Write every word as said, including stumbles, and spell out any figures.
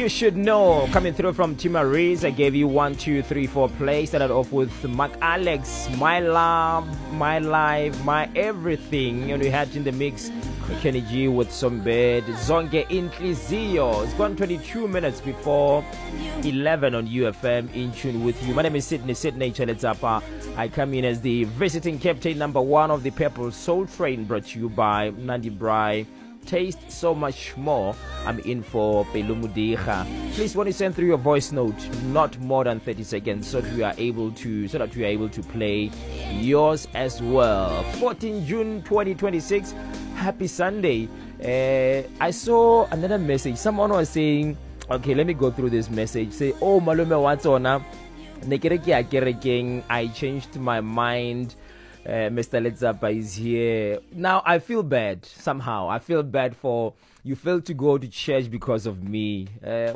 You Should Know, coming through from Tima Reese. I gave you one, two, three, four play. Started off with Mark Alex, My Love, My Life, My Everything. And we had in the mix Kenny G with Some Bed, Zonke Inklizio. It's gone twenty-two minutes before eleven on U F M, in tune with you. My name is Sydney, Sydney Chaletsapa. I come in as the visiting captain number one of the Purple Soul Train, brought to you by Nandi Brai. Taste so much more. I'm in for Pelumudiha. Please, when you send through your voice note, not more than thirty seconds, so that we are able to so that we are able to play yours as well. fourteenth June twenty twenty-six. Happy Sunday. Uh, I saw another message. Someone was saying, okay, let me go through this message. Say, oh, Malume, what's on now? I changed my mind. Uh, Mister Letsapa is here. Now I feel bad somehow. I feel bad for you failed to go to church because of me. Uh,